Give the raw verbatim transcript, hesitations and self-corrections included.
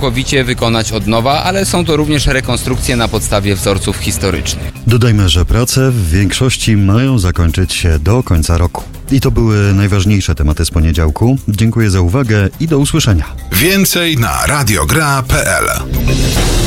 całkowicie wykonać od nowa, ale są to również rekonstrukcje na podstawie wzorców historycznych. Dodajmy, że prace w większości mają zakończyć się do końca roku. I to były najważniejsze tematy z poniedziałku. Dziękuję za uwagę i do usłyszenia. Więcej na radiogra kropka p l.